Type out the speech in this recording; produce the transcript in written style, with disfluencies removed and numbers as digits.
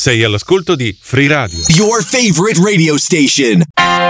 Sei all'ascolto di Free Radio. Your favorite radio station.